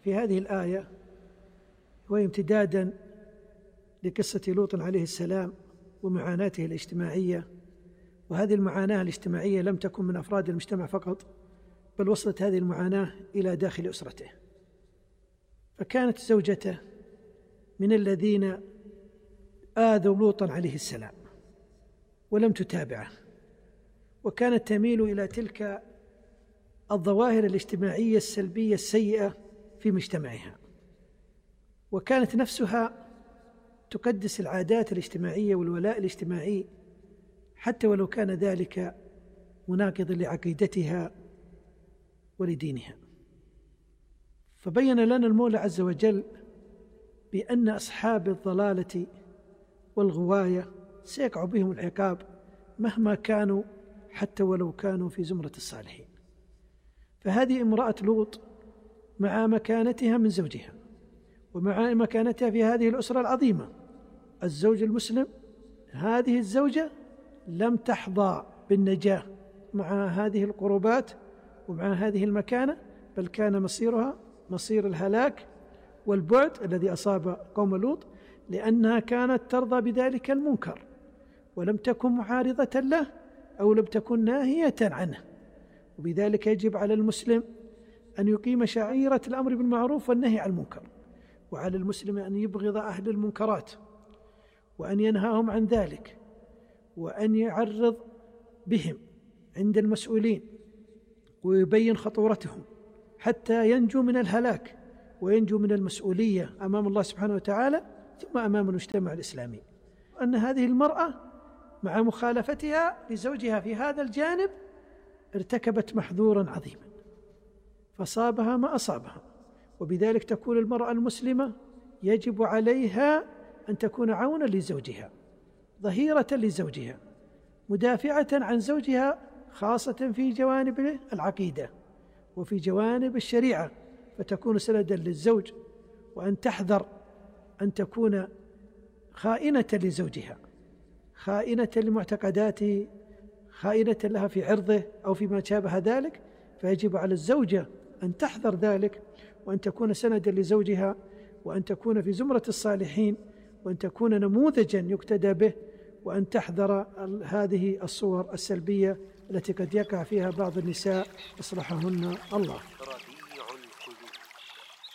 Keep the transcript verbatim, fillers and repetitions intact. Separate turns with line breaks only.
في هذه الآية هو امتدادا لقصة لوط عليه السلام ومعاناته الاجتماعية. وهذه المعاناة الاجتماعية لم تكن من أفراد المجتمع فقط، بل وصلت هذه المعاناة إلى داخل أسرته. فكانت زوجته من الذين آذوا لوطا عليه السلام ولم تتابعه، وكانت تميل إلى تلك الظواهر الاجتماعية السلبية السيئة في مجتمعها، وكانت نفسها تقدس العادات الاجتماعية والولاء الاجتماعي حتى ولو كان ذلك مناقضا لعقيدتها ولدينها. فبين لنا المولى عز وجل بأن أصحاب الضلالة والغواية سيقع بهم العقاب مهما كانوا حتى ولو كانوا في زمرة الصالحين. فهذه امرأة لوط مع مكانتها من زوجها ومع مكانتها في هذه الأسرة العظيمة، الزوج المسلم، هذه الزوجة لم تحظى بالنجاة مع هذه القربات ومع هذه المكانة، بل كان مصيرها مصير الهلاك والبعد الذي أصاب قوم لوط، لأنها كانت ترضى بذلك المنكر ولم تكن معارضة له أو لم تكن ناهية عنه. وبذلك يجب على المسلم أن يقيم شعيرة الأمر بالمعروف والنهي عن المنكر، وعلى المسلم أن يبغض أهل المنكرات وأن ينهاهم عن ذلك، وأن يعرض بهم عند المسؤولين ويبين خطورتهم حتى ينجو من الهلاك وينجو من المسؤولية أمام الله سبحانه وتعالى ثم أمام المجتمع الإسلامي. أن هذه المرأة مع مخالفتها لزوجها في هذا الجانب ارتكبت محظورا عظيما فصابها ما أصابها، وبذلك تكون المرأة المسلمة يجب عليها أن تكون عونا لزوجها، ظهيرة لزوجها، مدافعة عن زوجها، خاصة في جوانب العقيدة وفي جوانب الشريعة، فتكون سندا للزوج، وأن تحذر أن تكون خائنة لزوجها، خائنة لمعتقداته، خائنة لها في عرضه أو فيما شابه ذلك. فيجب على الزوجة أن تحذر ذلك، وأن تكون سندا لزوجها، وأن تكون في زمرة الصالحين، وأن تكون نموذجا يقتدى به، وأن تحذر هذه الصور السلبية التي قد يقع فيها بعض النساء أصلحهن الله.